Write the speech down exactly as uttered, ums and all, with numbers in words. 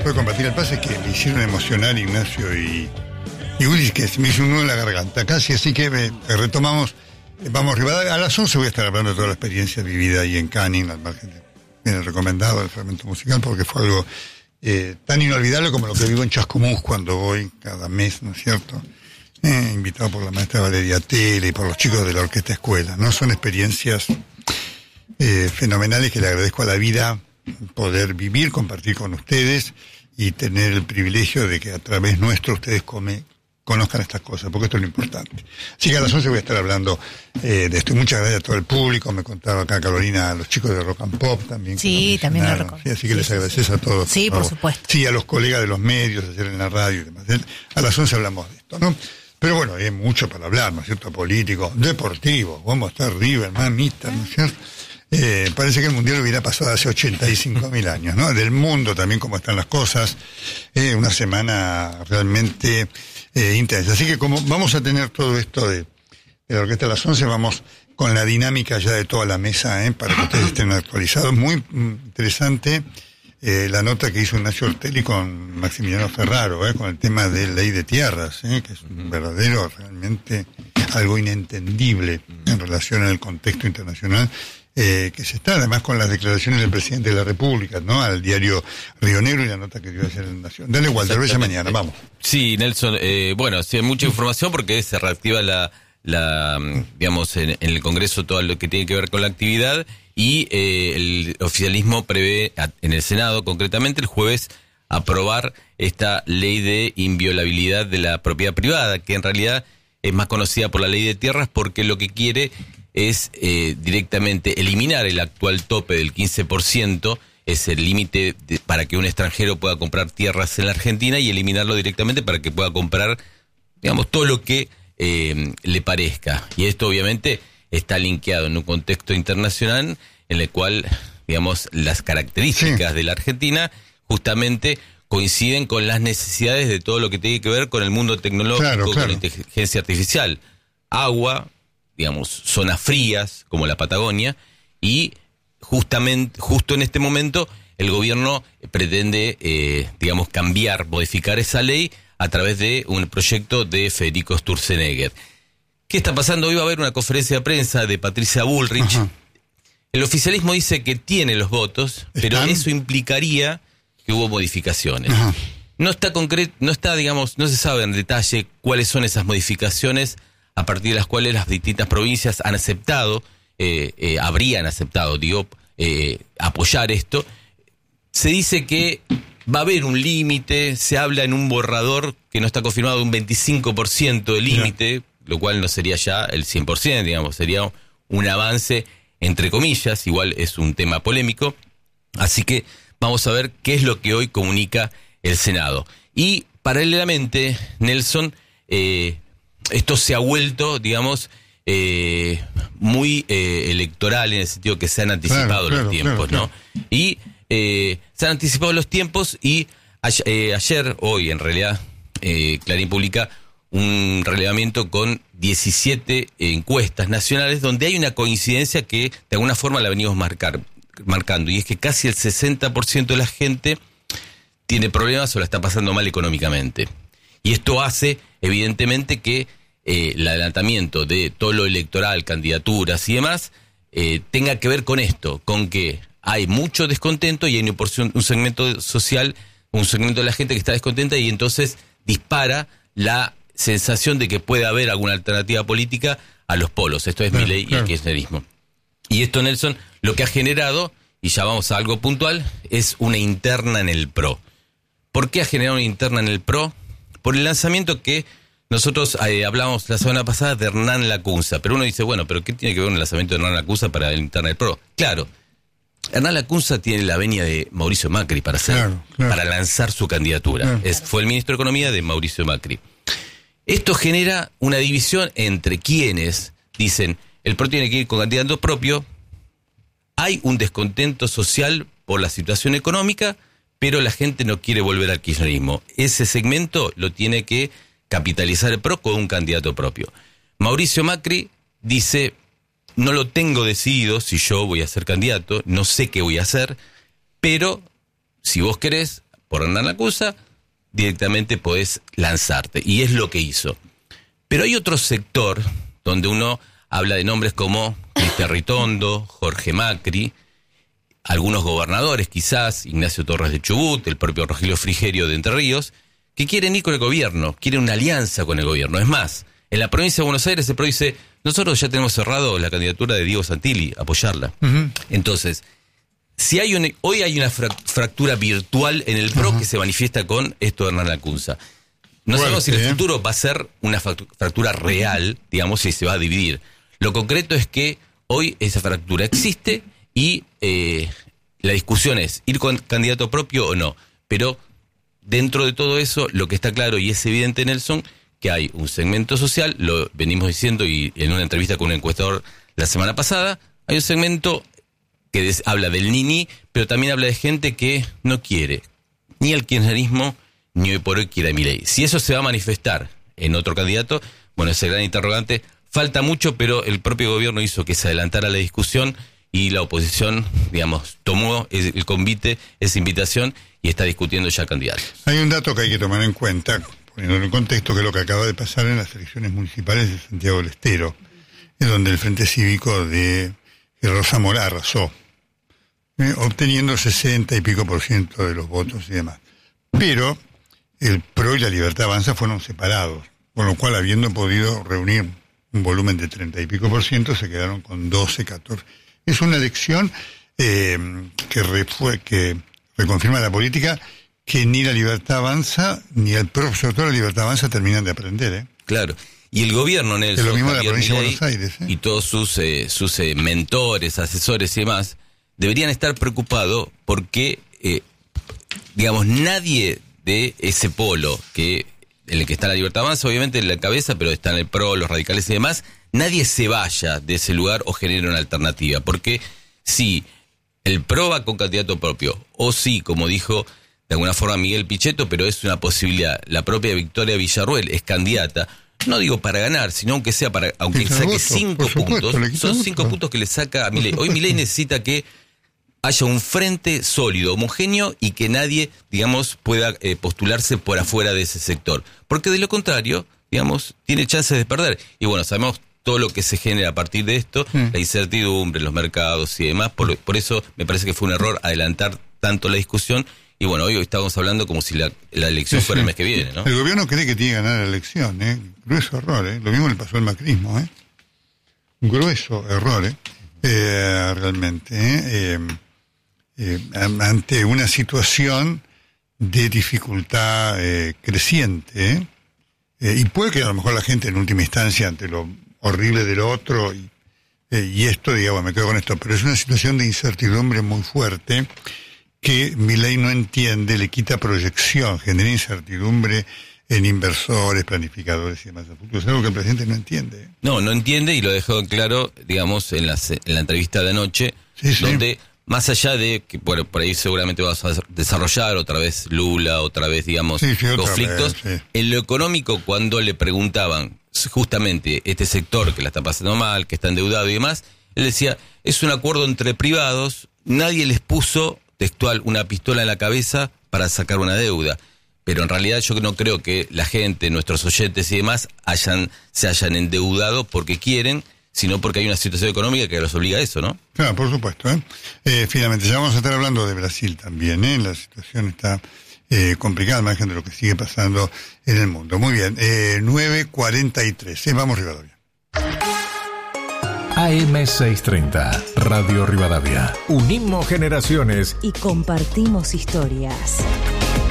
después de compartir el pase, es que me hicieron emocionar Ignacio y, y Willy, que me hizo un nudo en la garganta casi, así que me, retomamos, vamos arriba. A las once voy a estar hablando de toda la experiencia vivida ahí en Canning, al margen de, bien recomendado el fragmento musical, porque fue algo eh, tan inolvidable como lo que vivo en Chascomús cuando voy cada mes, ¿no es cierto? Eh, invitado por la maestra Valeria Tele y por los chicos de la Orquesta Escuela, ¿no? Son experiencias eh, fenomenales que le agradezco a la vida poder vivir, compartir con ustedes y tener el privilegio de que a través nuestro ustedes come, conozcan estas cosas, porque esto es lo importante. Así que a las once voy a estar hablando eh, de esto. Muchas gracias a todo el público. Me contaba acá Carolina, a los chicos de Rock and Pop también. Sí, también lo recuerdo. Sí, así que sí, les sí, agradeces sí. a todos. Sí, por supuesto. Sí, a los colegas de los medios, ayer en la radio y demás. A las once hablamos de esto, ¿no? Pero bueno, hay mucho para hablar, ¿no es cierto? Político, deportivo, vamos a estar River, mamita, ¿no es cierto? Eh, parece que el Mundial hubiera pasado hace ochenta y cinco mil años, ¿no? Del mundo también, cómo están las cosas. Eh, una semana realmente eh, intensa. Así que como vamos a tener todo esto de, de la Orquesta de las once, vamos con la dinámica ya de toda la mesa, ¿eh? Para que ustedes estén actualizados. Muy mm, interesante eh, la nota que hizo Ignacio Ortelli con Maximiliano Ferraro, ¿eh? Con el tema de ley de tierras, ¿eh? Que es un verdadero, realmente, algo inentendible en relación al contexto internacional. Eh, que se está además con las declaraciones del presidente de la República, ¿no? Al diario Río Negro y la nota que dio ayer en la Nación. Dale, Walter, esa mañana, vamos. Sí, Nelson, eh, bueno, sí, hay mucha información porque se reactiva la, la digamos, en, en el Congreso todo lo que tiene que ver con la actividad y eh, el oficialismo prevé, en el Senado concretamente, el jueves aprobar esta ley de inviolabilidad de la propiedad privada, que en realidad es más conocida por la ley de tierras porque lo que quiere es eh, directamente eliminar el actual tope del quince por ciento, es el límite para que un extranjero pueda comprar tierras en la Argentina y eliminarlo directamente para que pueda comprar, digamos, todo lo que eh, le parezca. Y esto obviamente está linkeado en un contexto internacional en el cual, digamos, las características sí. de la Argentina justamente coinciden con las necesidades de todo lo que tiene que ver con el mundo tecnológico, claro, claro. con la inteligencia artificial. Agua, digamos, zonas frías como la Patagonia, y justamente, justo en este momento el gobierno pretende, eh, digamos, cambiar, modificar esa ley a través de un proyecto de Federico Sturzenegger. ¿Qué está pasando? Hoy va a haber una conferencia de prensa de Patricia Bullrich. Ajá. El oficialismo dice que tiene los votos, pero ¿Están? eso implicaría que hubo modificaciones. Ajá. No está concreto, no está, digamos, no se sabe en detalle cuáles son esas modificaciones a partir de las cuales las distintas provincias han aceptado, eh, eh, habrían aceptado, digo, eh, apoyar esto. Se dice que va a haber un límite, se habla en un borrador que no está confirmado de un veinticinco por ciento de límite, lo cual no sería ya el cien por ciento, digamos, sería un avance, entre comillas, igual es un tema polémico. Así que vamos a ver qué es lo que hoy comunica el Senado. Y paralelamente, Nelson, eh, esto se ha vuelto, digamos, eh, muy eh, electoral en el sentido que se han anticipado claro, los claro, tiempos, claro, ¿no? Claro. Y eh, se han anticipado los tiempos y a, eh, ayer, hoy en realidad, eh, Clarín publica un relevamiento con diecisiete encuestas nacionales donde hay una coincidencia que de alguna forma la venimos marcar, marcando, y es que casi el sesenta por ciento de la gente tiene problemas o la está pasando mal económicamente. Y esto hace, evidentemente, que eh, el adelantamiento de todo lo electoral, candidaturas y demás, eh, tenga que ver con esto, con que hay mucho descontento y hay una porción, un segmento social, un segmento de la gente que está descontenta y entonces dispara la sensación de que puede haber alguna alternativa política a los polos. Esto es claro, Milei claro. y el kirchnerismo. Y esto, Nelson, lo que ha generado, y ya vamos a algo puntual, es una interna en el P R O. ¿Por qué ha generado una interna en el P R O? Por el lanzamiento que nosotros eh, hablamos la semana pasada de Hernán Lacunza, pero uno dice, bueno, ¿pero qué tiene que ver con el lanzamiento de Hernán Lacunza para el interna del P R O? Claro, Hernán Lacunza tiene la venia de Mauricio Macri para hacer, claro, claro. para lanzar su candidatura. Claro. Es, fue el ministro de Economía de Mauricio Macri. Esto genera una división entre quienes dicen, el P R O tiene que ir con candidato propio, hay un descontento social por la situación económica, pero la gente no quiere volver al kirchnerismo. Ese segmento lo tiene que capitalizar el P R O con un candidato propio. Mauricio Macri dice, no lo tengo decidido si yo voy a ser candidato, no sé qué voy a hacer, pero si vos querés, por Hernán Lacunza, directamente podés lanzarte. Y es lo que hizo. Pero hay otro sector donde uno habla de nombres como Cristian Ritondo, Jorge Macri, algunos gobernadores quizás, Ignacio Torres de Chubut, el propio Rogelio Frigerio de Entre Ríos, que quieren ir con el gobierno, quieren una alianza con el gobierno. Es más, en la provincia de Buenos Aires el P R O dice, nosotros ya tenemos cerrado la candidatura de Diego Santilli, apoyarla. Uh-huh. Entonces, si hay un, hoy hay una fra- fractura virtual en el P R O uh-huh. que se manifiesta con esto de Hernán Lacunza. No bueno, sabemos si en el futuro va a ser una fractura real, digamos, si se va a dividir. Lo concreto es que hoy esa fractura existe y eh, la discusión es ir con candidato propio o no. Pero dentro de todo eso, lo que está claro y es evidente, Nelson, que hay un segmento social, lo venimos diciendo y en una entrevista con un encuestador la semana pasada, hay un segmento que des, habla del ni-ni, pero también habla de gente que no quiere ni el kirchnerismo ni hoy por hoy quiere a Milei. Si eso se va a manifestar en otro candidato, bueno, ese gran interrogante, falta mucho, pero el propio gobierno hizo que se adelantara la discusión y la oposición, digamos, tomó el convite, esa invitación y está discutiendo ya candidatos. Hay un dato que hay que tomar en cuenta, poniéndolo en contexto, que es lo que acaba de pasar en las elecciones municipales de Santiago del Estero, es donde el Frente Cívico de Rosa Mora arrasó, eh, obteniendo sesenta y pico por ciento de los votos y demás. Pero el P R O y la Libertad Avanza fueron separados, con lo cual, habiendo podido reunir un volumen de treinta y pico por ciento, se quedaron con doce, catorce. Es una elección eh, que, refue, que reconfirma la política que ni la Libertad Avanza, ni el P R O, sobre todo la Libertad Avanza, terminan de aprender, ¿eh? Claro. Y el gobierno, Nelson, es lo mismo de la provincia de Buenos Aires, ¿eh? Y todos sus, eh, sus eh, mentores, asesores y demás, deberían estar preocupados porque, eh, digamos, nadie de ese polo que en el que está la Libertad Avanza, obviamente en la cabeza, pero están el P R O, los radicales y demás, nadie se vaya de ese lugar o genere una alternativa. Porque si el P R O va con candidato propio, o si, como dijo de alguna forma Miguel Pichetto, pero es una posibilidad, la propia Victoria Villarruel es candidata, no digo para ganar, sino aunque sea para, aunque saque voto, cinco puntos, son cinco voto. puntos que le saca a Milei. Hoy Milei necesita que haya un frente sólido, homogéneo y que nadie, digamos, pueda eh, postularse por afuera de ese sector. Porque de lo contrario, digamos, tiene chances de perder. Y bueno, sabemos todo lo que se genera a partir de esto, sí. La incertidumbre, los mercados y demás. Por, por eso me parece que fue un error adelantar tanto la discusión. Y bueno, hoy estábamos hablando como si la, la elección sí, fuera sí. el mes que viene, ¿no? El gobierno cree que tiene que ganar la elección, ¿eh? Grueso error, ¿eh? Lo mismo le pasó al macrismo, ¿eh? Un grueso error, ¿eh? eh realmente, ¿eh? eh Eh, ante una situación de dificultad eh, creciente, ¿eh? Eh, y puede que a lo mejor la gente en última instancia ante lo horrible del otro y, eh, y esto, digamos, me quedo con esto, pero es una situación de incertidumbre muy fuerte que Milei no entiende, le quita proyección, genera incertidumbre en inversores, planificadores y demás. Es algo que el presidente no entiende, ¿eh? No, no entiende y lo dejó claro, digamos, en la, en la entrevista de anoche, sí, sí. donde más allá de que bueno, por ahí seguramente vas a desarrollar otra vez Lula, otra vez, digamos, sí, sí, conflictos. Vez, sí. En lo económico, cuando le preguntaban justamente este sector que la está pasando mal, que está endeudado y demás, él decía, es un acuerdo entre privados, nadie les puso, textual, una pistola en la cabeza para sacar una deuda. Pero en realidad yo no creo que la gente, nuestros oyentes y demás, hayan se hayan endeudado porque quieren, sino porque hay una situación económica que los obliga a eso, ¿no? Claro, por supuesto. ¿eh? Eh, finalmente, ya vamos a estar hablando de Brasil también, ¿eh? La situación está eh, complicada, al margen de lo que sigue pasando en el mundo. Muy bien, eh, nueve cuarenta y tres, ¿eh? Vamos Rivadavia. A M seiscientos treinta, Radio Rivadavia. Unimos generaciones y compartimos historias.